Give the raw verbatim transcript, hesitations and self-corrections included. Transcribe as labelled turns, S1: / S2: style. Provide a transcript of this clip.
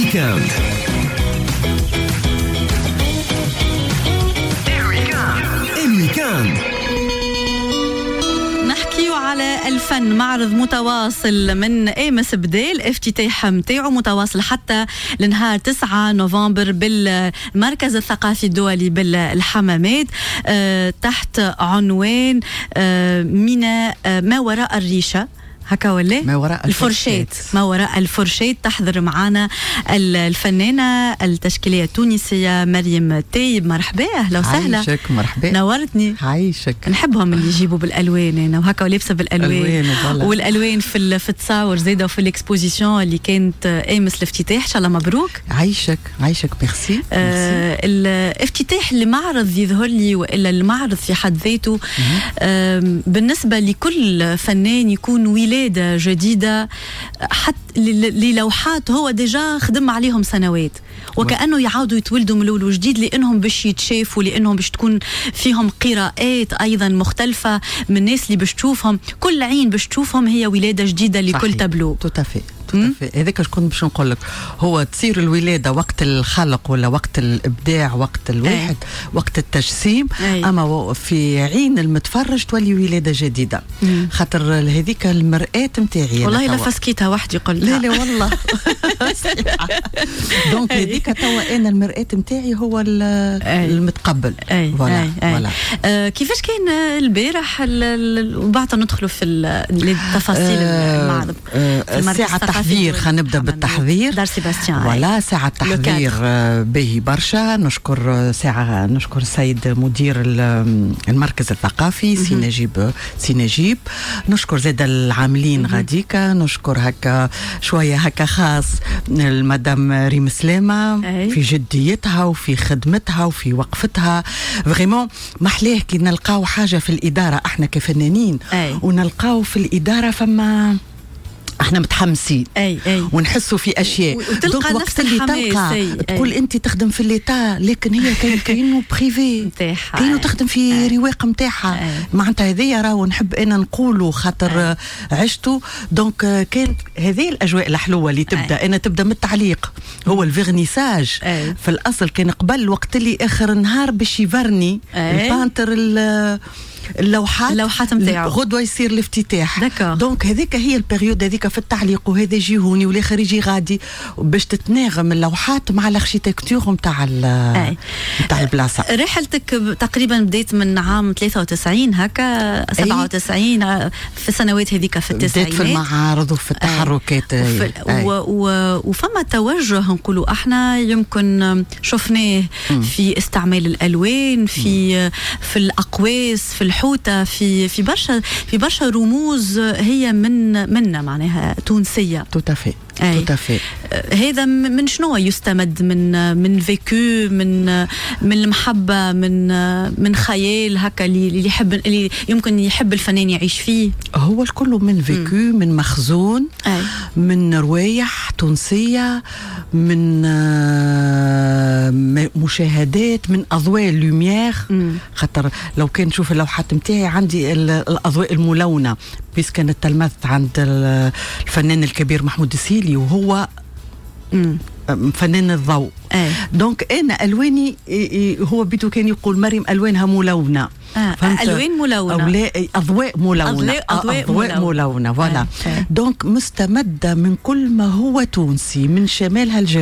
S1: الويكاند. الويكاند
S2: نحكيو على الفن، معرض متواصل من امس بدا الافتتاح متاعو متواصل حتى لنهار تسعة نوفمبر بالمركز الثقافي الدولي بالحمامات أه تحت عنوان أه من أه ما وراء الريشة، هكا ولا
S3: ما وراء
S2: الفرشات. ما وراء الفرشات تحضر معنا الفنانة التشكيلية التونسية مريم تايب. مرحبا، أهلا وسهلا.
S3: عايشك، مرحبا،
S2: نورتني.
S3: عايشك.
S2: نحبهم اللي يجيبوا بالألوان أنا وهكا ولابسة بالألوان والألوان في في التصاور زيادة وفي الإكسبوزيشن اللي كانت آمس الافتتاح. إن شاء الله مبروك.
S3: عايشك عايشك ميرسي.
S2: آه الافتتاح المعرض يظهر لي وإلا المعرض في حد ذاته آه بالنسبة لكل فنان يكون ولاد جديدة حتى للوحات هو ديجا خدم عليهم سنوات، وكأنه يعاودوا يتولدوا من الأول وجديد لأنهم باش يتشافوا، لأنهم باش تكون فيهم قراءات أيضا مختلفة من الناس اللي باش تشوفهم. كل عين باش تشوفهم هي ولادة جديدة لكل تابلو.
S3: توتافي توتافي. هذاك شكون باش نقول لك، هو تصير الولادة وقت الخلق ولا وقت الإبداع، وقت الواحد أي. وقت التجسيم أي. أما في عين المتفرج تولي ولادة جديدة. مم. خاطر هذيك المرآة متاعي
S2: والله لا فسكيتها وحدي قلت
S3: لا لا والله دونك هذيك توا أنا المرآة متاعي هو المتقبل.
S2: أي.
S3: ولا
S2: أي. أي.
S3: ولا
S2: آه كيفاش كان البارح وبعد ندخلوا في التفاصيل
S3: آه
S2: المعرض
S3: آه الساعة التحضير. خلينا نبدا بالتحضير.
S2: دار سيباستيان
S3: ولا ساعة التحضير باهي برشا. نشكر ساعة نشكر السيد مدير المركز الثقافي سي نجيب سي نجيب. نشكر زاد العاملين غاديكا. نشكر هكا شوية هكا خاص المدام ريم سلامة في جديتها وفي خدمتها وفي وقفتها. فريمون محلاه كي نلقاو حاجة في الإدارة احنا كفنانين أي. ونلقاو في الإدارة فما احنا متحمسين
S2: أي أي.
S3: ونحسوا في اشياء.
S2: وتلقى نفس
S3: اللي تلقى أي. تقول انت تخدم في الليتا لكن هي كاين كاينو بريفي كاينو تخدم في أي. رواق نتاعها معناتها هذيا راهو نحب انا نقوله خاطر أي. عشته. دونك كانت هذه الاجواء الحلوه اللي تبدا أي. انا تبدا من التعليق. هو الفيرنيساج في الاصل كان قبل وقت اللي اخر النهار باش يفرني البانتر اللوحات
S2: اللوحات نتاعو
S3: غدوه يصير الافتتاح. دونك هذيك هي البريود هذيك في التعليق، وهذا يجي هوني والاخر يجي غادي باش تتناغم اللوحات مع الاركيتكتور نتاع نتاع البلاصه.
S2: رحلتك تقريبا بديت من عام ثلاثة وتسعين هكا سبعة وتسعين في السنوات هذيك في التسعينات.
S3: بديت في المعارض وفي التحركات
S2: أي. وفما توجه نقولوا احنا يمكن شفناه في استعمال الالوان في في الاقواس في الحوتة في في برشا في برشا رموز هي من منا معناها تونسية.
S3: توتافي توتافي.
S2: هذا من شنو يستمد؟ من من فيكو، من من المحبة، من من خيال هكا اللي يحب اللي يمكن يحب الفنان يعيش فيه.
S3: هو الكل من فيكو، من مخزون أي. من روايح تونسية، من مشاهدات، من أضواء اللوميير. خاطر لو كان نشوف اللوحات متاعي عندي الأضواء الملونة بيس كانت تلمذت عند الفنان الكبير محمود السيلي وهو مم. فنان الضوء. أي. دونك انا الواني هو بيتو كان يقول مريم الوانها ملونه.
S2: آه. الوان ملونه
S3: او لا اضواء ملونه
S2: اضواء, أضواء,
S3: أضواء ملونه, ملونة. فوالا. دونك مستمده من كل ما هو تونسي من شمالها الجنوب.